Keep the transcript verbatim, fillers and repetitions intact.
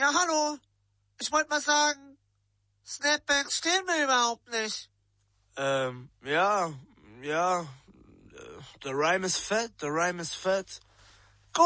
Ja, hallo. Ich wollte mal sagen, Snapbacks stehen mir überhaupt nicht. Ähm, ja, ja, der Rhyme ist fett, der Rhyme ist fett.